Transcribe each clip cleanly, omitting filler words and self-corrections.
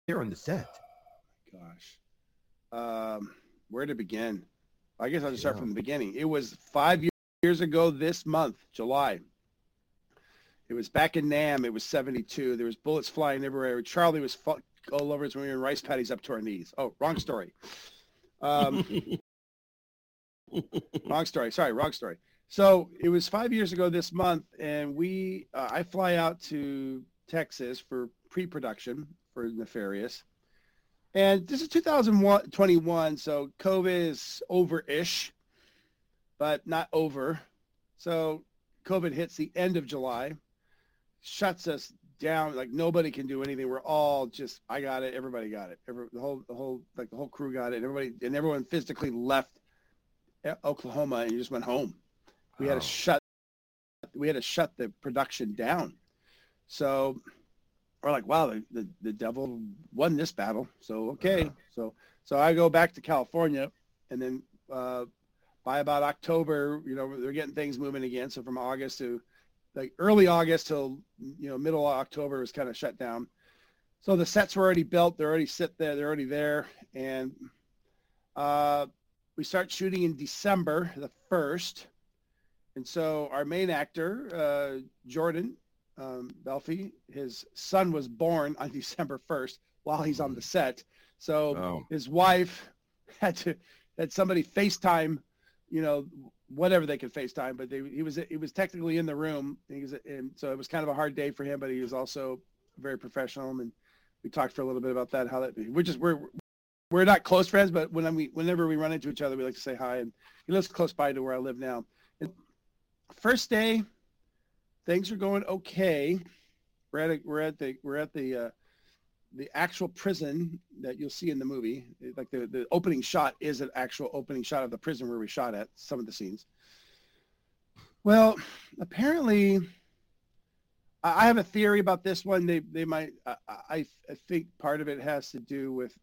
there on the set? Gosh. Where to begin? I guess I'll just start Yeah. from the beginning. It was 5 years ago this month, July. It was back in Nam. It was 72. There was bullets flying everywhere. Charlie was all over us when we were in rice paddies up to our knees. Oh, wrong story. Um, wrong story. Sorry, wrong story. So it was 5 years ago this month, and I fly out to Texas for pre-production for Nefarious. And this is 2021, so COVID is over-ish, but not over. So COVID hits the end of July, shuts us down. Like nobody can do anything. We're all just, I got it. Everybody got it. The whole crew got it. Everyone physically left Oklahoma and just went home. We had to shut the production down. So we're like, wow, the devil won this battle. So okay, so I go back to California, and then by about October, they're getting things moving again. So from August to like early August till middle of October was kind of shut down. So the sets were already built. They're already there. They're already there, and we start shooting in December the 1st. And so our main actor, Jordan Belfi, his son was born on December 1st while he's on the set. So his wife had somebody FaceTime, whatever they could FaceTime, but he was technically in the room. And so it was kind of a hard day for him, but he was also very professional. And we talked for a little bit about that, how that we're not close friends, but whenever we run into each other, we like to say hi. And he lives close by to where I live now. And first day, things are going okay. We're at the actual prison that you'll see in the movie. Like the opening shot is an actual opening shot of the prison where we shot at some of the scenes. Well, apparently, I have a theory about this one. They might. I think part of it has to do with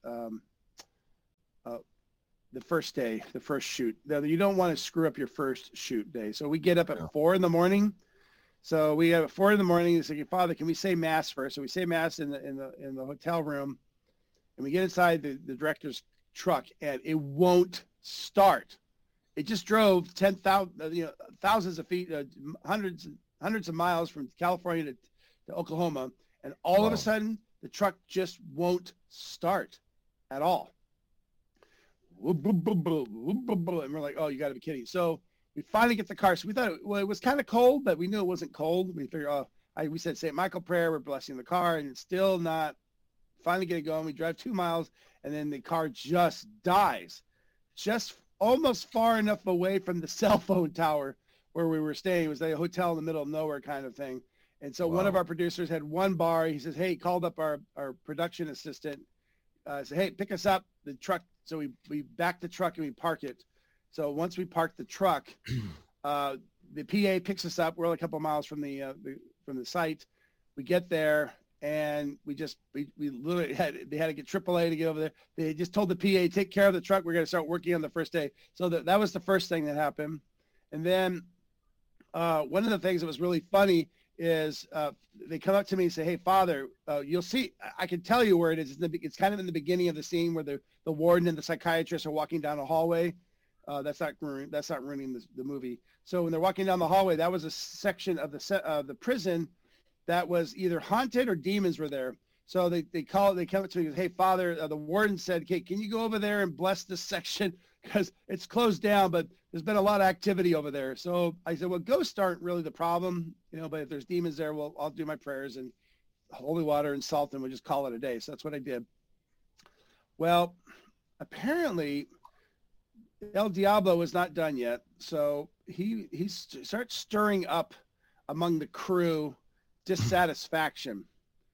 the first day, the first shoot. You don't want to screw up your first shoot day. So we get up at 4 a.m. So we have at 4 a.m. He said, Father, can we say mass first? So we say mass in the hotel room, and we get inside the director's truck, and it won't start. It just drove 10,000, thousands of feet, hundreds of miles from California to Oklahoma, and all of a sudden the truck just won't start at all. And we're like, oh, you got to be kidding. So we finally get the car. So we thought, it was kind of cold, but we knew it wasn't cold. We figured, we said St. Michael prayer. We're blessing the car, and it's still not. Finally get it going. We drive 2 miles, and then the car just dies, just almost far enough away from the cell phone tower where we were staying. It was a hotel in the middle of nowhere kind of thing. And so one of our producers had one bar. He says, hey, called up our production assistant. Said, hey, pick us up the truck. So we back the truck and we park it. So once we park the truck, the PA picks us up. We're only a couple of miles from the site. We get there, and we literally they had to get AAA to get over there. They just told the PA, take care of the truck. We're going to start working on the first day. So that was the first thing that happened. And then one of the things that was really funny is they come up to me and say, hey, Father, you'll see, I can tell you where it is. It's kind of in the beginning of the scene where the warden and the psychiatrist are walking down a hallway. That's not ruining the movie. So when they're walking down the hallway, that was a section of the prison that was either haunted or demons were there. So they come up to me and say, hey, Father, the warden said, okay, can you go over there and bless this section? Because it's closed down, but there's been a lot of activity over there. So I said, well, ghosts aren't really the problem, but if there's demons there, well, I'll do my prayers and holy water and salt, and we'll just call it a day. So that's what I did. Well, apparently El Diablo was not done yet. So he starts stirring up among the crew dissatisfaction.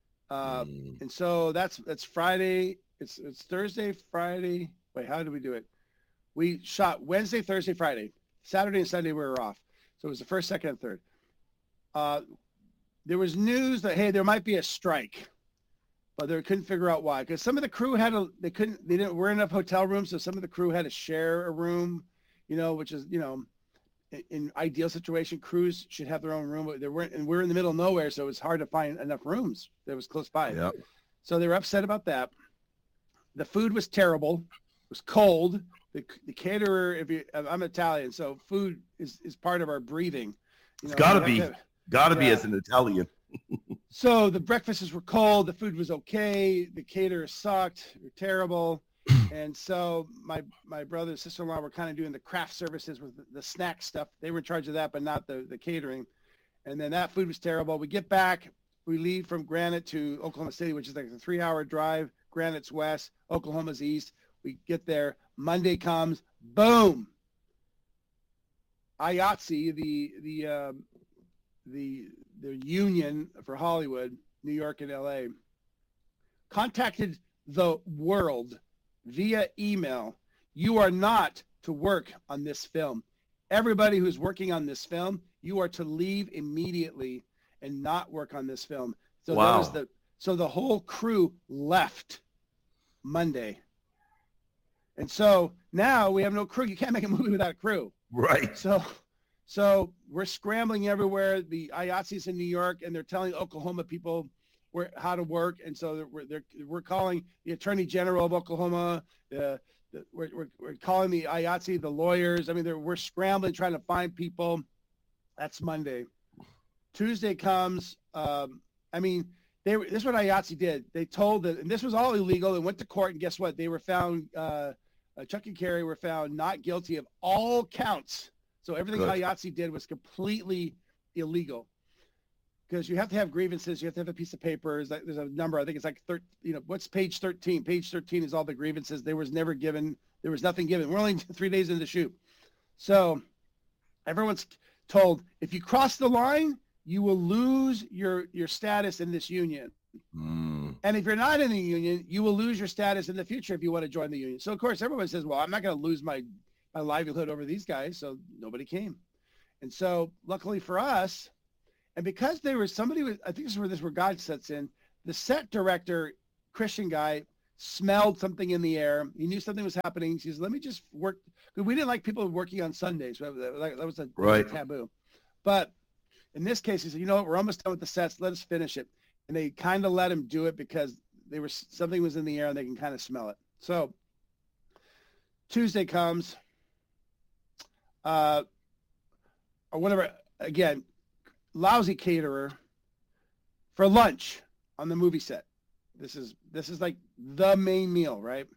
And so that's Friday. It's Thursday, Friday. Wait, how did we do it? We shot Wednesday, Thursday, Friday. Saturday and Sunday we were off. So it was the first, second, and third. There was news that, hey, there might be a strike, but they couldn't figure out why. Because some of the crew weren't enough hotel rooms, so some of the crew had to share a room, which is, in ideal situation, crews should have their own room, but there weren't, and we're in the middle of nowhere, so it was hard to find enough rooms that was close by. Yep. So they were upset about that. The food was terrible. It was cold. The caterer, I'm Italian, so food is part of our breathing. It's gotta be as an Italian. So the breakfasts were cold. The food was okay. The caterer sucked. They were terrible. And so my brother and sister-in-law were kind of doing the craft services with the snack stuff. They were in charge of that, but not the catering. And then that food was terrible. We get back. We leave from Granite to Oklahoma City, which is like a 3-hour drive. Granite's west. Oklahoma's east. We get there. Monday comes. Boom. IATSE, the union for Hollywood, New York and LA, contacted the world via email. You are not to work on this film. Everybody who's working on this film, you are to leave immediately and not work on this film. So wow. So the whole crew left Monday. And so now we have no crew. You can't make a movie without a crew. Right. So we're scrambling everywhere. The IATSE's in New York, and they're telling Oklahoma people how to work. And so we're calling the Attorney General of Oklahoma. We're calling the IATSE, the lawyers. I mean, we're scrambling, trying to find people. That's Monday. Tuesday comes. This is what IATSE did. They told that, and this was all illegal. They went to court, and guess what? They were found. Chuck and Carrie were found not guilty of all counts. So everything IATSE did was completely illegal, because you have to have grievances. You have to have a piece of paper. There's a number. I think it's like what's page 13? Page 13 is all the grievances. There was nothing given. We're only 3 days into the shoot. So everyone's told, if you cross the line, you will lose your status in this union. And if you're not in the union, you will lose your status in the future if you want to join the union. So, of course, everyone says, well, I'm not going to lose my livelihood over these guys. So nobody came. And so luckily for us, and because I think this is where God sets in, the set director, Christian guy, smelled something in the air. He knew something was happening. He says, let me just work. Because we didn't like people working on Sundays. That was a taboo. But in this case, he said, you know what, we're almost done with the sets. Let us finish it. And they kind of let him do it because something was in the air and they can kind of smell it. So Tuesday comes, or whatever, again, lousy caterer for lunch on the movie set. This is like the main meal, right?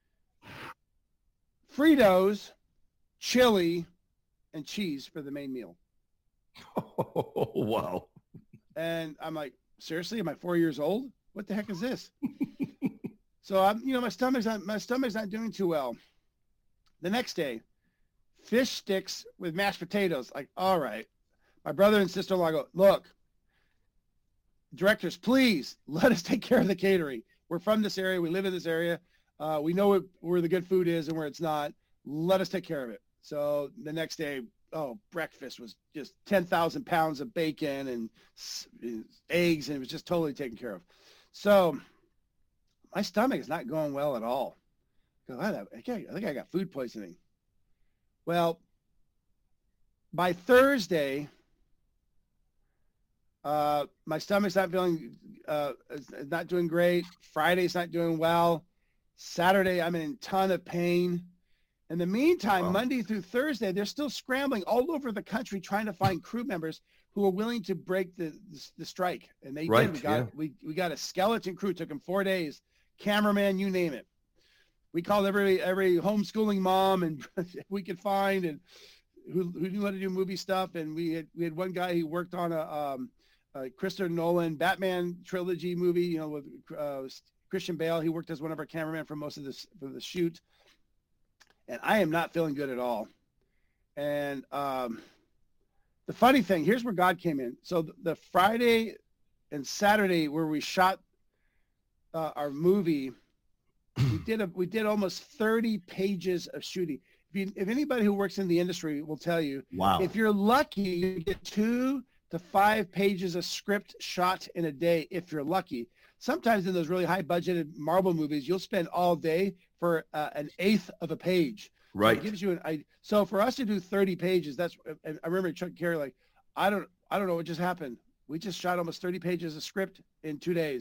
Fritos, chili, and cheese for the main meal. Oh, wow. And I'm like, seriously, am I 4 years old? What the heck is this? So my stomach's not doing too well. The next day, fish sticks with mashed potatoes. Like, all right. My brother and sister-in-law go, look, directors, please let us take care of the catering. We're from this area. We live in this area. We know where the good food is and where it's not. Let us take care of it. So the next day, breakfast was just 10,000 pounds of bacon and eggs, and it was just totally taken care of. So my stomach is not going well at all. I think I got food poisoning. Well, by Thursday, my stomach's not not doing great. Friday's not doing well. Saturday, I'm in a ton of pain. In the meantime, wow. Monday through Thursday, they're still scrambling all over the country trying to find crew members who are willing to break the strike. And they did. We got a skeleton crew. It took them 4 days. Cameraman, you name it. We called every homeschooling mom and we could find, and who knew how to do movie stuff. And we had one guy who worked on a Christopher Nolan Batman trilogy movie, with Christian Bale. He worked as one of our cameramen for most of for the shoot. And I am not feeling good at all. And the funny thing, here's where God came in. So the Friday and Saturday where we shot our movie, we did almost 30 pages of shooting. If anybody who works in the industry will tell you, wow. If you're lucky, you get 2 to 5 pages of script shot in a day if you're lucky. Sometimes in those really high budgeted Marvel movies, you'll spend all day for an eighth of a page. Right. So it gives you so for us to do 30 pages, I remember Chuck and Carrie I don't know what just happened. We just shot almost 30 pages of script in 2 days.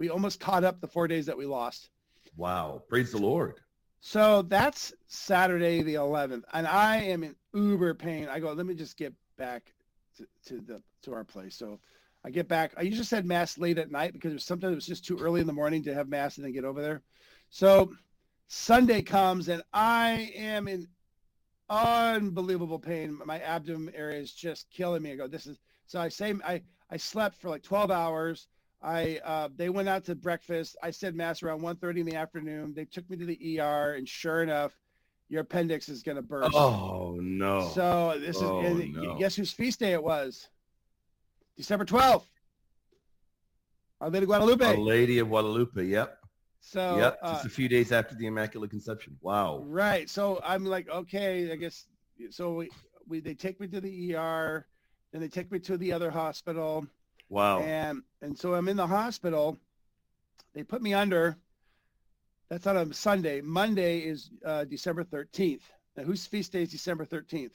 we almost caught up the 4 days that we lost. Wow. Praise the Lord. So that's Saturday the 11th, and I am in uber pain. I go, let me just get back to our place. So I get back. I usually said mass late at night because sometimes it was just too early in the morning to have mass and then get over there. So Sunday comes and I am in unbelievable pain. My abdomen area is just killing me. I go, so I say I slept for like 12 hours. They went out to breakfast. I said mass around 1:30 in the afternoon. They took me to the ER, and sure enough, your appendix is going to burst. Oh, no. So guess whose feast day it was? December 12th. Our Lady of Guadalupe. Our Lady of Guadalupe, yep. So yep, just a few days after the Immaculate Conception. Wow. Right. So I'm like, okay, I guess. So they take me to the ER, and they take me to the other hospital. Wow. And so I'm in the hospital. They put me under. That's on a Sunday. Monday is December 13th. Now, whose feast day is December 13th?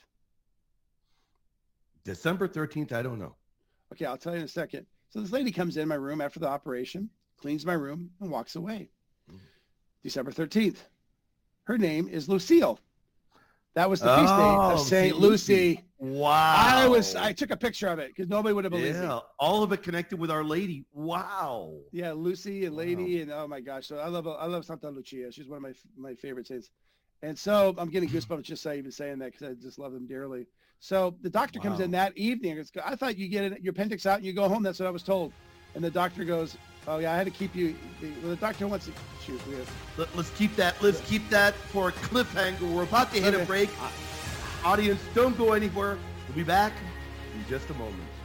December 13th, I don't know. Okay, I'll tell you in a second. So this lady comes in my room after the operation, cleans my room, and walks away. December 13th. Her name is Lucille. That was the feast day of St. Lucy. Wow. I took a picture of it because nobody would have believed me. All of it connected with Our Lady. Wow. Yeah, Lucy and Lady, and oh my gosh. So I love Santa Lucia. She's one of my favorite saints. And so I'm getting goosebumps just even saying that because I just love them dearly. So the doctor comes in that evening. I thought you get your appendix out and you go home. That's what I was told. And the doctor goes, oh yeah, I had to keep you. Well, the doctor wants to shoot. Let's keep that for a cliffhanger. We're about to hit a break. Audience, don't go anywhere. We'll be back in just a moment.